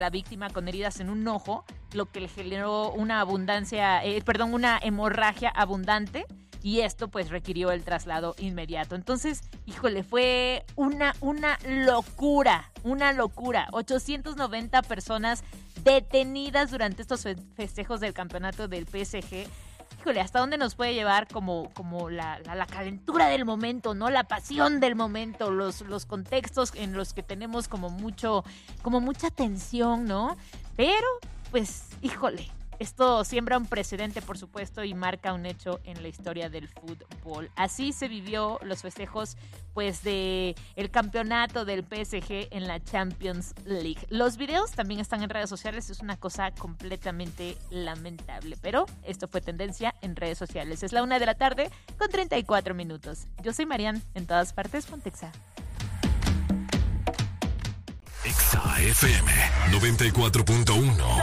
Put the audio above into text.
la víctima con heridas en un ojo, lo que le generó una una hemorragia abundante, y esto pues requirió el traslado inmediato. Entonces, híjole, fue una locura, 890 personas detenidas durante estos festejos del campeonato del PSG. Híjole, ¿hasta dónde nos puede llevar como la calentura del momento, ¿no? La pasión del momento, los contextos en los que tenemos como mucha tensión, ¿no? Pero, pues, híjole, esto siembra un precedente, por supuesto, y marca un hecho en la historia del fútbol. Así se vivió los festejos, pues, de el campeonato del PSG en la Champions League. Los videos también están en redes sociales, es una cosa completamente lamentable, pero esto fue tendencia en redes sociales. Es la 1:00 p.m. con 34 minutos. Yo soy Marian, en todas partes, Pontexa. Exa FM 94.1